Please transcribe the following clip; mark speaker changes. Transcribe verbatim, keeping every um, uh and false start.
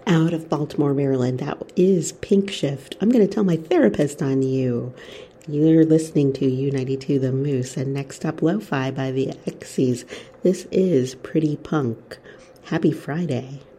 Speaker 1: out of Baltimore, Maryland. That is Pink Shift. I'm going to tell my therapist on you. You're listening to U ninety-two The Moose, and next up, Lo-Fi by the Xyz. This is Pretty Punk. Happy Friday.